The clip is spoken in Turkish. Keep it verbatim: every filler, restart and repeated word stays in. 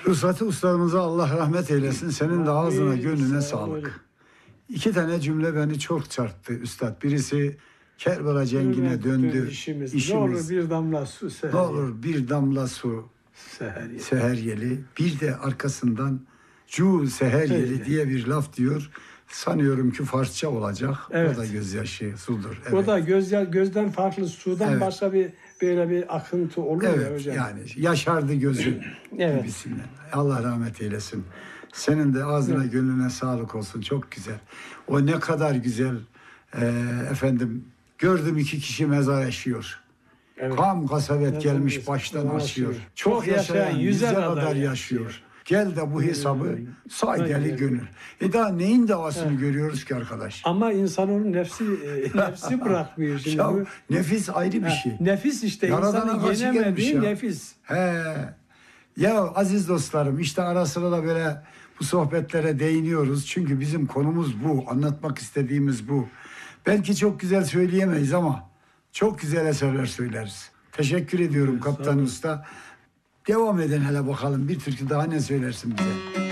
Rıfat ustamıza Allah rahmet eylesin. Senin de ağzına Amin. gönlüne Sağ ol. sağlık. İki tane cümle beni çok çarptı üstad. Birisi Kerbela cengine Evet, döndü. işimiz. İşimiz. Ne olur bir damla su seher. Ne olur bir damla su Seher ye. seher yeli. Bir de arkasından cu seher yeli Evet. diye bir laf diyor. Sanıyorum ki Farsça olacak. Evet. O da gözyaşı sudur. O Evet. da göz, gözden farklı sudan Evet. başka bir böyle bir akıntı olur ya Evet hocam. yani yaşardı gözün Evet. gibisinden. Allah rahmet eylesin. Senin de ağzına Evet. gönlüne sağlık olsun. Çok güzel. O ne kadar güzel e, efendim gördüm iki kişi mezar eşiyor. Evet. Kam kasavet Mezar gelmiş eşiyor, baştan mezar aşıyor. eşiyor. Çok, Çok yaşayan yaşayan yüze yüze kadar kadar yaşıyor. yaşıyor. Gel de bu hesabı Hmm. say Say deli gel. gönül. E daha neyin davasını görüyoruz ki arkadaş? Ama insanoğlunun nefsi e, nefsi bırakmıyor şimdi. Ya bu. nefis ayrı bir Ha, şey. Nefis işte Yaradana insanın karşı gelmiş yenemediği ya. nefis. He. Ya aziz dostlarım işte ara sıra da böyle bu sohbetlere değiniyoruz. Çünkü bizim konumuz bu. Anlatmak istediğimiz bu. Belki çok güzel söyleyemeyiz ama çok güzel eserler söyleriz. Teşekkür ediyorum Evet, sağ Kaptan olun. Usta. Devam edin hele bakalım. Bir türkü daha ne söylersin bize?